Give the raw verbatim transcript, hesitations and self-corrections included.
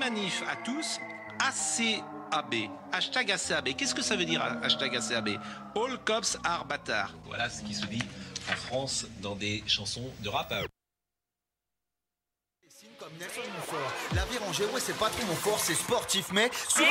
manif à tous, A C A B, hashtag A C A B. Qu'est-ce que ça veut dire, hashtag A C A B? All cops are bâtards. Voilà ce qui se dit en France dans des chansons de rap. Comme Nelson Montfort, la vie rangée, ouais, c'est pas trop mon fort, c'est sportif, mais souvent